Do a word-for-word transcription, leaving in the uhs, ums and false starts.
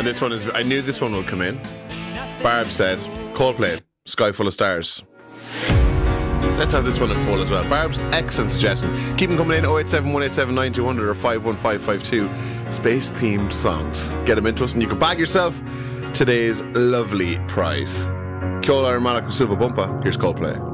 And this one is, I knew this one would come in. Barb said, Coldplay, Sky Full of Stars. Let's have this one in full as well. Barb's excellent suggestion. Keep them coming in. oh eight seven, one eight seven, nine two hundred or five one five five two. Space-themed songs. Get them into us and you can bag yourself today's lovely prize. Kyola and Malak Silva Bumpa. Here's Coldplay.